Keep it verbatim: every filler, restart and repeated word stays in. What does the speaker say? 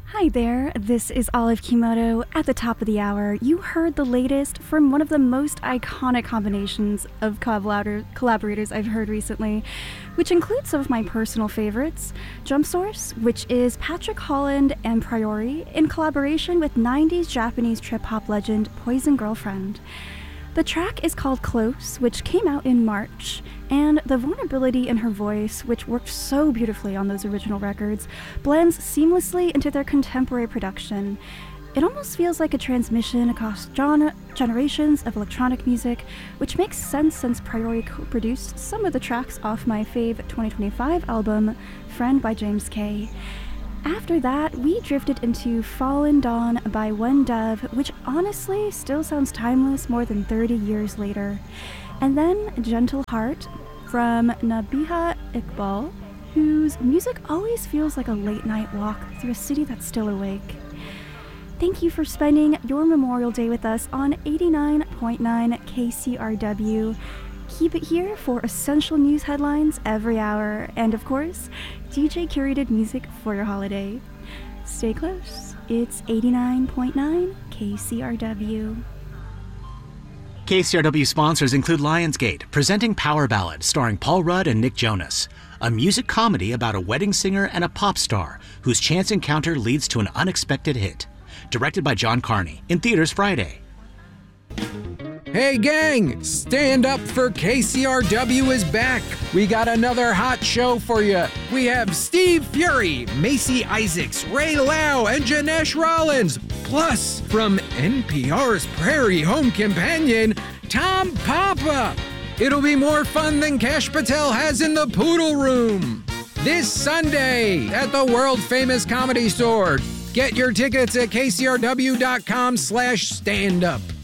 Hi there, this is Olive Kimoto. At the top of the hour, you heard the latest from one of the most iconic combinations of collabor- collaborators I've heard recently, which includes some of my personal favorites. Jump Source, which is Patrick Holland and Priori, in collaboration with nineties Japanese trip-hop legend Poison Girlfriend. The track is called Close, which came out in March, and the vulnerability in her voice, which worked so beautifully on those original records, blends seamlessly into their contemporary production. It almost feels like a transmission across genre- generations of electronic music, which makes sense since Priori co-produced some of the tracks off my fave twenty twenty-five album, Friend by James K. After that, we drifted into Fallen Dawn by One Dove, which honestly still sounds timeless more than thirty years later. And then Gentle Heart from Nabiha Iqbal, whose music always feels like a late-night walk through a city that's still awake. Thank you for spending your Memorial Day with us on eighty-nine point nine K C R W. Keep it here for essential news headlines every hour, and of course, D J curated music for your holiday. Stay close. It's eighty-nine point nine K C R W. K C R W sponsors include Lionsgate, presenting Power Ballad, starring Paul Rudd and Nick Jonas, a music comedy about a wedding singer and a pop star whose chance encounter leads to an unexpected hit. Directed by John Carney, in theaters Friday. Hey gang, stand up for K C R W is back. We got another hot show for you. We have Steve Fury, Macy Isaacs, Ray Lau, and Janesh Rollins. Plus, from N P R's Prairie Home Companion, Tom Papa. It'll be more fun than Kash Patel has in the Poodle Room. This Sunday at the world-famous Comedy Store. Get your tickets at kcrw.com slash stand up.